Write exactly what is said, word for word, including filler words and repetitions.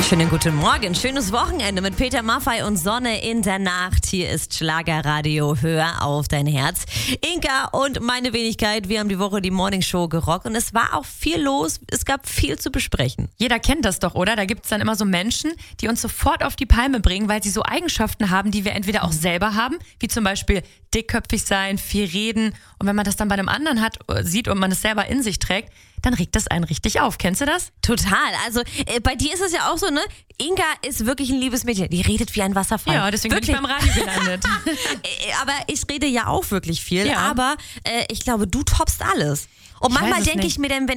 Schönen guten Morgen, schönes Wochenende mit Peter Maffay und Sonne in der Nacht. Hier ist Schlagerradio, hör auf dein Herz. Inka und meine Wenigkeit, wir haben die Woche die Morningshow gerockt und es war auch viel los, es gab viel zu besprechen. Jeder kennt das doch, oder? Da gibt es dann immer so Menschen, die uns sofort auf die Palme bringen, weil sie so Eigenschaften haben, die wir entweder auch selber haben, wie zum Beispiel dickköpfig sein, viel reden. Und wenn man das dann bei einem anderen hat, sieht und man es selber in sich trägt, dann regt das einen richtig auf. Kennst du das? Total. Also äh, bei dir ist es ja auch so, ne? Inka ist wirklich ein liebes Mädchen. Die redet wie ein Wasserfall. Ja, deswegen wirklich. bin ich beim Radio gelandet. Aber ich rede ja auch wirklich viel. Ja. Aber äh, ich glaube, du toppst alles. Und Ich manchmal weiß es denke ich nicht. mir dann, wenn